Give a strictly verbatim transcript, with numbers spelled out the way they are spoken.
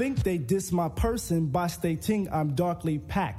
think they diss my person by stating I'm darkly packed.